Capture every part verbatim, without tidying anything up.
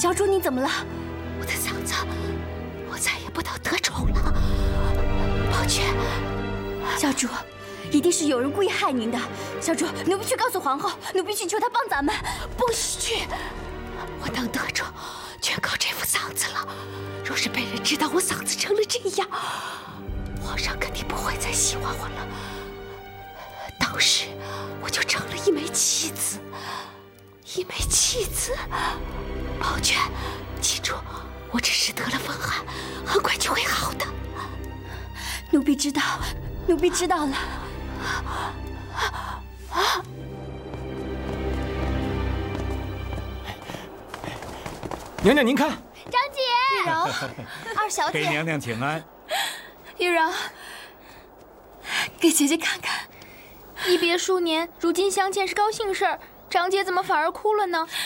小主，你怎么了？ 我的嗓子，我再也不能得宠了。宝娟， 小主，一定是有人故意害您的。小主，奴婢去告诉皇后，奴婢去求她帮咱们。 不许去！我能得宠，全靠这副嗓子了。若是被人知道我嗓子成了这样，皇上肯定不会再喜欢我了。到时我就成了一枚弃子，一枚弃子。宝娟，记住，我只是得了风寒，很快就会好的。 奴婢知道，奴婢知道了。 娘娘您看， 张姐， 玉柔，二小姐， 给娘娘请安。 玉柔，给姐姐看看。 一别数年，如今相见是高兴事儿，张姐怎么反而哭了呢？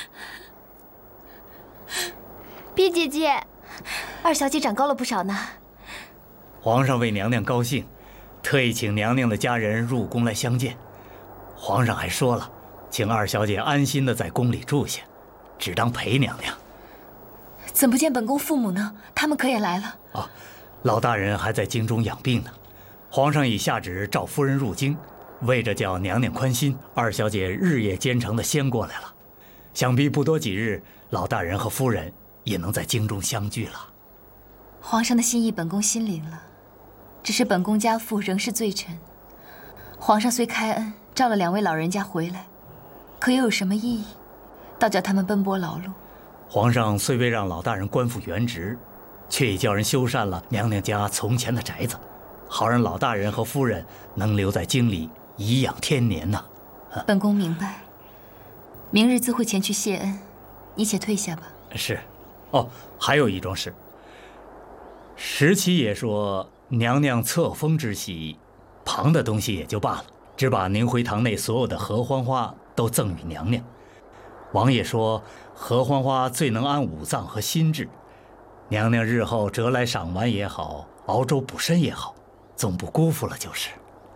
毕姐姐， 二小姐长高了不少呢。 皇上为娘娘高兴，特意请娘娘的家人入宫来相见。皇上还说了，请二小姐安心的在宫里住下，只当陪娘娘。 怎不见本宫父母呢？他们可也来了？ 哦，老大人还在京中养病呢。皇上已下旨召夫人入京，为着叫娘娘宽心，二小姐日夜兼程的先过来了。想必不多几日，老大人和夫人也能在京中相聚了。 皇上的心意，本宫心领了。只是本宫家父仍是罪臣，皇上虽开恩召了两位老人家回来，可又有什么意义？倒叫他们奔波劳碌。 皇上虽未让老大人官复原职，却已叫人修缮了娘娘家从前的宅子，好让老大人和夫人能留在京里颐养天年呢。 本宫明白，明日自会前去谢恩，你且退下吧。 是。哦，还有一桩事。十七爷说，娘娘册封之喜，旁的东西也就罢了，只把宁回堂内所有的合欢花都赠与娘娘。王爷说，合欢花最能安五脏和心智，娘娘日后折来赏玩也好，熬粥补身也好，总不辜负了就是。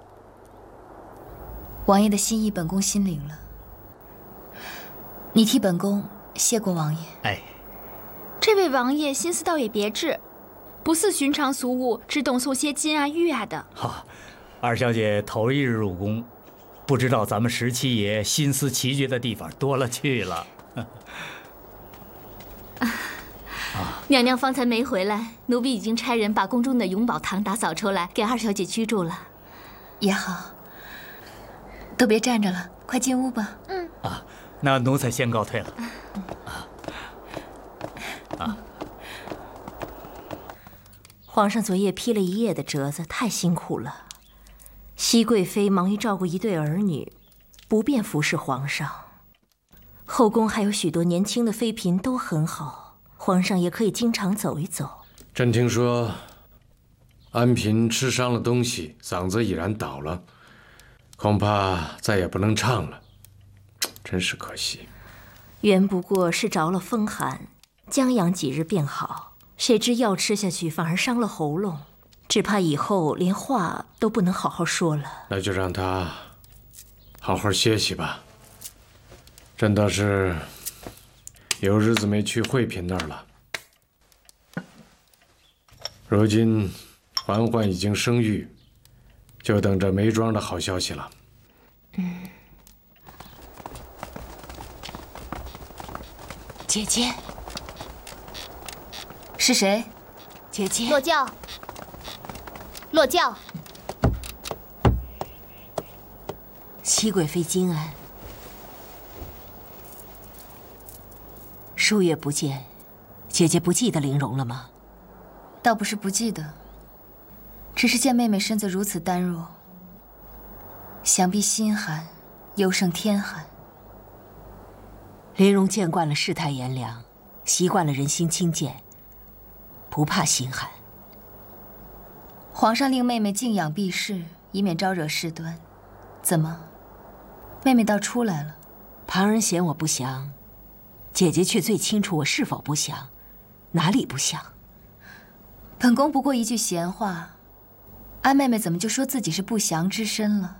王爷的心意，本宫心领了。你替本宫谢过王爷。 哎， 这位王爷心思倒也别致，不似寻常俗物，只懂送些金啊玉啊的。 哈，二小姐头一日入宫，不知道咱们十七爷心思奇绝的地方多了去了。 啊，娘娘方才没回来，奴婢已经差人把宫中的永宝堂打扫出来，给二小姐居住了。 也好，都别站着了，快进屋吧。 嗯。 啊，那奴才先告退了。啊。啊。 皇上昨夜批了一夜的折子，太辛苦了。熹贵妃忙于照顾一对儿女，不便服侍皇上。后宫还有许多年轻的妃嫔都很好，皇上也可以经常走一走。 朕听说安嫔吃伤了东西，嗓子已然倒了，恐怕再也不能唱了，真是可惜。 原不过是着了风寒，将养几日便好，谁知药吃下去反而伤了喉咙，只怕以后连话都不能好好说了。 那就让她好好歇息吧。朕倒是有日子没去惠嫔那儿了。如今嬛嬛已经生育，就等着眉庄的好消息了。 嗯， 姐姐，是谁？姐姐， 落轿，落轿。 熹贵妃金安，数月不见，姐姐不记得玲珑了吗？ 倒不是不记得，只是见妹妹身子如此单弱，想必心寒尤胜天寒。 玲珑见惯了世态炎凉，习惯了人心轻贱，不怕心寒。 皇上令妹妹静养避世，以免招惹事端。怎么，妹妹倒出来了？ 旁人嫌我不祥，姐姐却最清楚我是否不祥，哪里不祥？ 本宫不过一句闲话，安妹妹怎么就说自己是不祥之身了？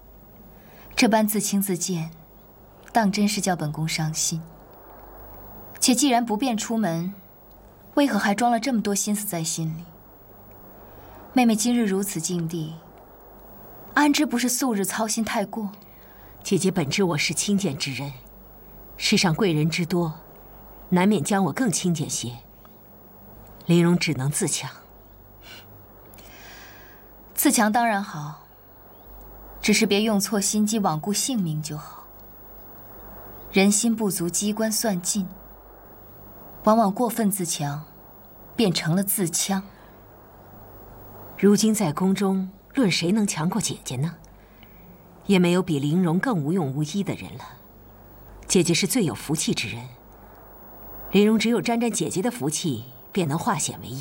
这般自轻自贱，当真是叫本宫伤心。 且既然不便出门，为何还装了这么多心思在心里？妹妹今日如此境地，安知不是素日操心太过？ 姐姐本知我是清贱之人，世上贵人之多，难免将我更轻贱些。玲珑只能自强。 自强当然好，只是别用错心机，罔顾性命就好。人心不足，机关算尽，往往过分自强，变成了自戕。 如今在宫中，论谁能强过姐姐呢？也没有比玲珑更无用无依的人了。姐姐是最有福气之人，玲珑只有沾沾姐姐的福气，便能化险为夷。